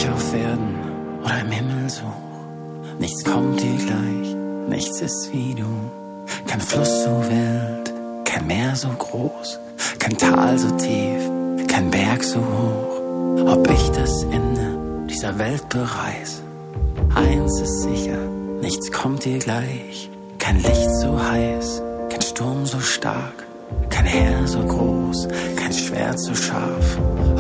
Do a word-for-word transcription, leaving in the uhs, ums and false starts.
ich auf Erden oder im Himmel such, nichts kommt dir gleich, nichts ist wie du. Kein Fluss so wild, kein Meer so groß, kein Tal so tief, kein Berg so hoch. Ob ich das Ende dieser Welt bereis, eins ist sicher, nichts kommt dir gleich. Kein Licht so heiß, kein Sturm so stark, kein Heer so groß, kein Schwert so scharf.